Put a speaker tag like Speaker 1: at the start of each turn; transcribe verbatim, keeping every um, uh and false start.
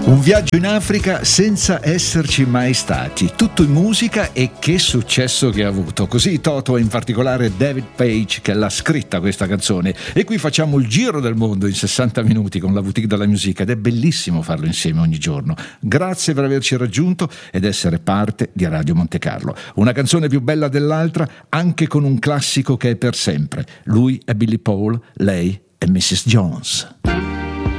Speaker 1: Un viaggio in Africa senza esserci mai stati, tutto in musica, e che successo che ha avuto. Così Toto, e in particolare David Page, che l'ha scritta questa canzone. E qui facciamo il giro del mondo in sessanta minuti con la Boutique de la Musique, ed è bellissimo farlo insieme ogni giorno. Grazie per averci raggiunto ed essere parte di Radio Monte Carlo. Una canzone più bella dell'altra, anche con un classico che è per sempre. Lui è Billy Paul, lei è missus Jones.